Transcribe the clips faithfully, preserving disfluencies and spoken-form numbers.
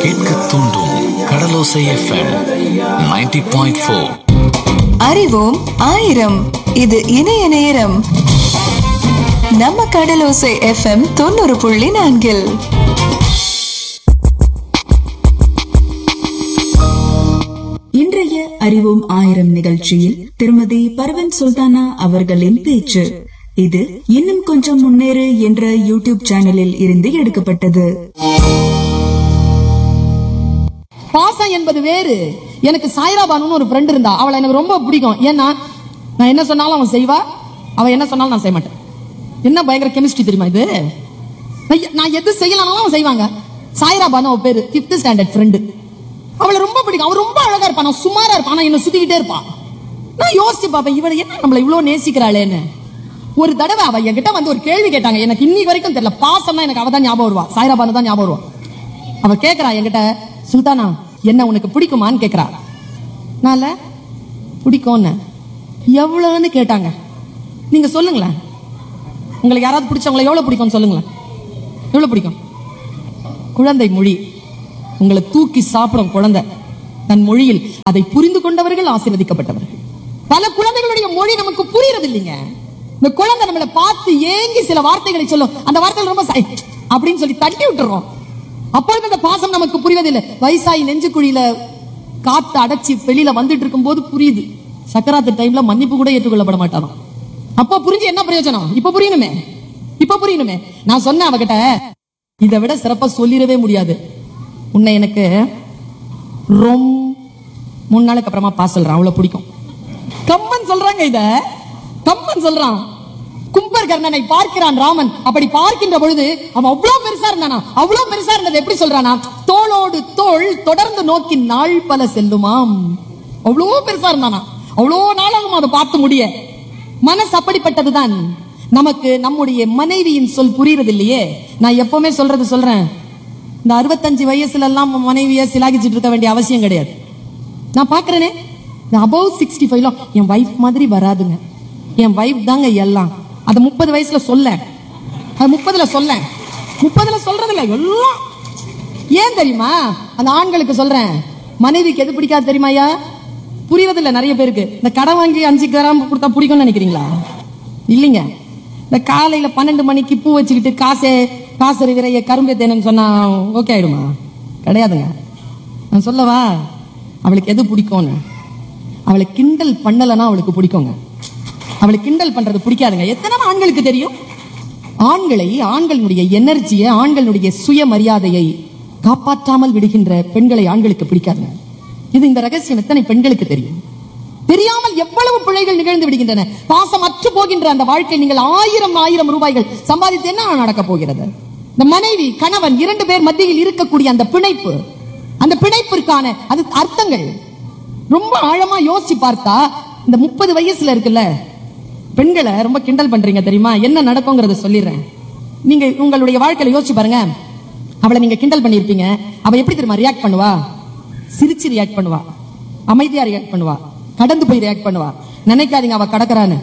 கேட்க தூண்டும் கடலோசை FM ninety point four. அறிவோம் ஆயிரம். இது இணைய நேரம். நம்ம கடலோசை எஃப்எம் தொண்ணூறு புள்ளி நான்கில் இன்றைய அறிவோம் ஆயிரம் நிகழ்ச்சியில் திருமதி பர்வன் சுல்தானா அவர்களின் பேச்சு. இது இன்னும் கொஞ்சம் முன்னேறு என்ற யூடியூப் சேனலில் இருந்து எடுக்கப்பட்டது. பாசம் என்பது வேறு. எனக்கு சாய்ரா பானுன்னு ஒரு ஃப்ரெண்ட் இருந்தா, அவளை எனக்கு ரொம்ப பிடிக்கும். ஏன்னா நான் என்ன சொன்னாலும் அவன் செய்வா, அவன் என்ன சொன்னாலும் நான் செய்ய மாட்டேன். என்ன பயங்கர கெமிஸ்ட்ரி தெரியுமா இது? நான் எது செய்யலாம்னாலும் அவன் செய்வாங்க. சாய்ரா பானு அவ பேரு, பிப்த் ஸ்டாண்டர்ட் ஃப்ரெண்டு. அவளை ரொம்ப பிடிக்கும். அவன் ரொம்ப அழகா இருப்பான், நான் சுமாரா இருப்பான், என்ன சுத்திக்கிட்டே இருப்பான். நான் யோசிச்சு பாப்பேன், இவளை என்ன நம்மள இவ்வளவு நேசிக்கிறாளேன்னு. ஒரு தடவை அவ என்கிட்ட வந்து ஒரு கேள்வி கேட்டாங்க. எனக்கு இன்னைக்கு வரைக்கும் தெரியல. பாசம்னா எனக்கு அவ தான் ஞாபகம் வருவா, சாய்ரா பானு தான் ஞாபகம் வருவா. அவ கேக்குறா என்கிட்ட, சுல்தானா என்ன உனக்கு பிடிக்குமான்னு கேக்குறா. நான்ல பிடிக்கும்னு எவ்வளவுன்னு கேட்டாங்க. நீங்க சொல்லுங்களேன், உங்களுக்கு யாராவது பிடிச்சவங்களை எவ்வளவு பிடிக்கும் சொல்லுங்களேன். எவ்வளவு பிடிக்கும்? குழந்தை மொழி உங்களை தூக்கி சாப்பிடும் குழந்தை. தன் மொழியில் அதை புரிந்து கொண்டவர்கள் ஆசீர்வதிக்கப்பட்டவர்கள். பல குழந்தைகளுடைய மொழி நமக்கு புரியறது இல்லைங்க. இந்த குழந்தை நம்மளை பார்த்து ஏங்கி சில வார்த்தைகளை சொல்லும். அந்த வார்த்தைகள் ரொம்ப அப்படின்னு சொல்லி தட்டி விட்டுறோம். அப்பொழுது அந்த பாசம் நமக்கு புரிவதில்லை. வயசாயி நெஞ்சு குழியில காத்து அடைச்சி வெளியில வந்துட்டு இருக்கும் போது புரியுது. சக்கராத்து டைம்ல மன்னிப்பு கூட ஏற்றுக்கொள்ளப்பட மாட்டானோ. அப்ப புரிஞ்சு என்ன பிரயோஜனம்? இப்ப புரியணுமே, இப்ப புரியணுமே. நான் சொன்னேன் அவகிட்ட, இதை விட சிறப்பா சொல்லிடவே முடியாது. உன்னை எனக்கு ரொம்ப மூணு நாளுக்கு அப்புறமா பாஸ் சொல்றான், அவ்வளவு பிடிக்கும். கம்மன் சொல்றாங்க, இத கம்மன் சொல்றான். கும்பகர்ணனை பார்க்கிறான் ராமன். அப்படி பார்க்கின்ற பொழுது அவன் அவ்வளவு பெருசா இருந்தானா, அவ்வளவு பெருசா இருந்தது. எப்படி சொல்றானா, தோளோடு தோள் தொடர்ந்து நோக்கி நாள் பல செல்லுமாம். அவ்வளவு பெருசா இருந்தானா, அவ்வளவு நாளாகும் அதை பார்த்து முடிய. மனசு அப்படிப்பட்டதுதான். நமக்கு நம்முடைய மனைவியின் சொல் புரியறது இல்லையே. நான் எப்பவுமே சொல்றது சொல்றேன், இந்த அறுபத்தஞ்சு வயசுல எல்லாம் மனைவிய சிலாகிச்சிட்டு இருக்க வேண்டிய அவசியம் கிடையாது. நான் பாக்குறேனே, அபவ் சிக்ஸ்டி ஃபைவ்ல என் வைஃப் மாதிரி வராதுங்க, என் வைஃப் தாங்க எல்லாம். அது முப்பது வயசுல சொல்ல, அது முப்பதுல சொல்ல, முப்பதுல சொல்றது இல்ல எல்லாம். ஏன் தெரியுமா? அந்த ஆண்களுக்கு சொல்றேன், மனைவிக்கு எது பிடிக்காது தெரியுமாயா? புரியறது இல்ல நிறைய பேருக்கு. இந்த கடன் வாங்கி அஞ்சு கிராம் கொடுத்தா பிடிக்கும்னு நினைக்கிறீங்களா? இல்லைங்க. இந்த காலையில பன்னெண்டு மணிக்கு பூ வச்சுக்கிட்டு காசே காசு விரைய கரும்பு தேனன்னு சொன்னா ஓகே ஆயிடுமா? கிடையாதுங்க. நான் சொல்லவா, அவளுக்கு எது பிடிக்கும்னு? அவளை கிண்டல் பண்ணலன்னா அவளுக்கு பிடிக்குங்க. அவளை கிண்டல் பண்றது பிடிக்காதுங்க. எத்தனை ஆண்களுக்கு தெரியும்? ஆண்களை, ஆண்களுடைய எனர்ஜியை, ஆண்களுடைய சுயமரியாதையை காப்பாற்றாமல் விடுகின்ற பெண்களை ஆண்களுக்கு பிடிக்காதுங்க. இது இந்த ரகசியம் எத்தனை பெண்களுக்கு தெரியும்? தெரியாமல் எவ்வளவு பிழைகள் நிகழ்ந்து விடுகின்றன. பாசம் அற்று போகின்ற அந்த வாழ்க்கை. நீங்கள் ஆயிரம் ஆயிரம் ரூபாய்கள் சம்பாதித்து என்ன நடக்க போகிறது? இந்த மனைவி கணவன் இரண்டு பேர் மத்தியில் இருக்கக்கூடிய அந்த பிணைப்பு, அந்த பிணைப்பிற்கான அது அர்த்தங்கள் ரொம்ப ஆழமா யோசிச்சு பார்த்தா, இந்த முப்பது வயசுல இருக்குல்ல பெண்களை ரொம்ப கிண்டல் பண்றீங்க தெரியுமா? என்ன நடக்கும்ங்கறத சொல்லிடுறேன். நீங்க உங்களுடைய வாழ்க்கையில யோசிச்சு பாருங்க. அவளை நீங்க கிண்டல் பண்ணிருப்பீங்க. அவ எப்படி தெரியுமா ரியாக்ட் பண்ணுவா? சிரிச்சு ரியாக்ட் பண்ணுவா, அமைதியா ரியாக்ட் பண்ணுவா, கடந்து போய் ரியாக்ட் பண்ணுவா. நினைக்காதீங்க அவ கடக்கறான்னு.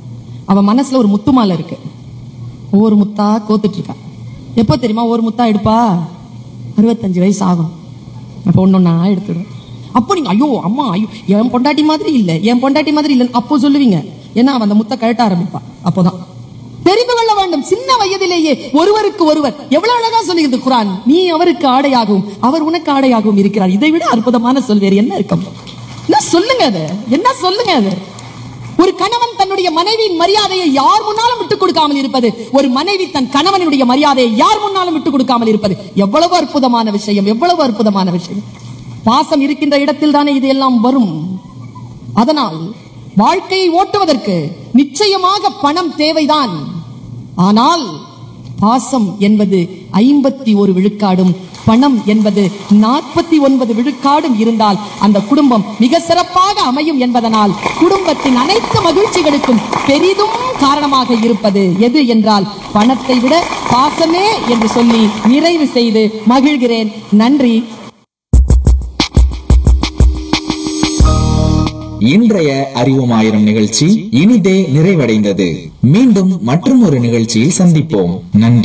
அவ மனசுல ஒரு முத்து மாலை இருக்கு. ஒவ்வொரு முத்தா கோத்துட்டு இருக்கா. எப்போ தெரியுமா ஒரு முத்தா எடுப்பா? அறுபத்தஞ்சு வயசு ஆகும். அப்ப ஒன்னொன்னா எடுத்துடும். அப்போ நீங்க ஐயோ அம்மா ஐயோ என் பொண்டாட்டி மாதிரி இல்ல, என் பொண்டாட்டி மாதிரி இல்ல அப்போ சொல்லுவீங்க. ஏன்னா அவன் அந்த முத்த கழட்ட ஆரம்பிப்பா. அப்போதான் தெரிந்து கொள்ள வேண்டும். சின்ன வயதிலேயே ஒருவருக்கு ஒருவர். எவ்வளவு அழகா சொல்லுகிறது குர்ஆன். நீ அவருக்கு ஆடையாகவும் அவர் உனக்கு ஆடையாகவும் இருக்கிறார். இதை விட அற்புதமான சொல் வேறு என்ன இருக்கும்? என்ன சொல்லுங்க அது, என்ன சொல்லுங்க அது? ஒரு கணவன் தன்னுடைய மனைவியின் மரியாதையை யார் முன்னாலும் விட்டுக் கொடுக்காமல் இருப்பது, ஒரு மனைவி தன் கணவனுடைய மரியாதையை யார் முன்னாலும் விட்டுக் கொடுக்காமல் இருப்பது எவ்வளவு அற்புதமான விஷயம், எவ்வளவு அற்புதமான விஷயம். பாசம் இருக்கின்ற இடத்தில் தானே இது எல்லாம் வரும். அதனால் வாழ்க்கையை ஓட்டுவதற்கு நிச்சயமாக பணம் தேவைதான். ஆனால் பாசம் என்பது ஐம்பத்தி ஒரு விழுக்காடும் பணம் என்பது நாற்பத்தி ஒன்பது விழுக்காடும் இருந்தால் அந்த குடும்பம் மிக சிறப்பாக அமையும் என்பதனால் குடும்பத்தின் அனைத்து மகிழ்ச்சிகளுக்கும் பெரிதும் காரணமாக இருப்பது எது என்றால் பணத்தை விட பாசமே என்று சொல்லி நிறைவு செய்து மகிழ்கிறேன். நன்றி. இன்றைய அறிவோம் ஆயிரம் நிகழ்ச்சி இனிதே நிறைவடைந்தது. மீண்டும் மற்றும் ஒரு நிகழ்ச்சியில் சந்திப்போம். நன்றி.